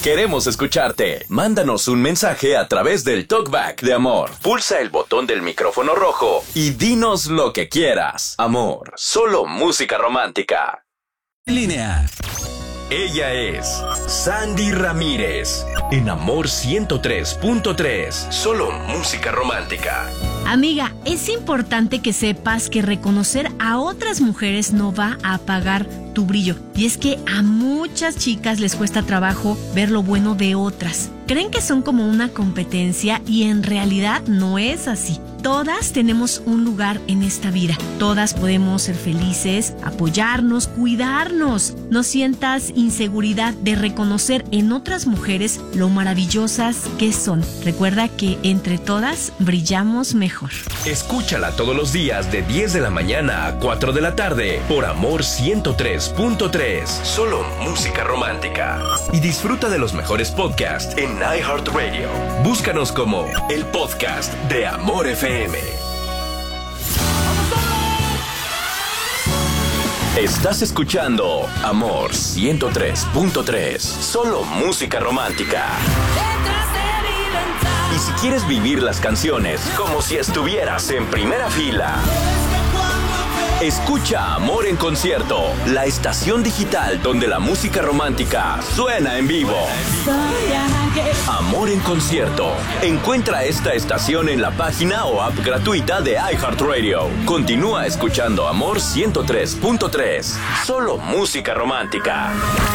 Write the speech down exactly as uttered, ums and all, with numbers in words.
Queremos escucharte. Mándanos un mensaje a través del TalkBack de Amor. Pulsa el botón del micrófono rojo y dinos lo que quieras. Amor, solo música romántica. Línea. Ella es Sandy Ramírez. En Amor ciento tres punto tres. Solo música romántica. Amiga, es importante que sepas que reconocer a otras mujeres no va a apagar tu brillo. Y es que a muchas chicas les cuesta trabajo ver lo bueno de otras. Creen que son como una competencia y en realidad no es así. Todas tenemos un lugar en esta vida. Todas podemos ser felices, apoyarnos, cuidarnos. No sientas inseguridad de reconocer en otras mujeres lo maravillosas que son. Recuerda que entre todas brillamos mejor. Escúchala todos los días de diez de la mañana a cuatro de la tarde por Amor ciento tres punto tres. Solo música romántica. Y disfruta de los mejores podcasts en iHeartRadio. Búscanos como el podcast de Amor F M. Estás escuchando Amor ciento tres punto tres. Solo música romántica. Y si quieres vivir las canciones como si estuvieras en primera fila, escucha Amor en Concierto, la estación digital donde la música romántica suena en vivo. Amor en Concierto. Encuentra esta estación en la página o app gratuita de iHeartRadio. Continúa escuchando Amor ciento tres punto tres. Solo música romántica.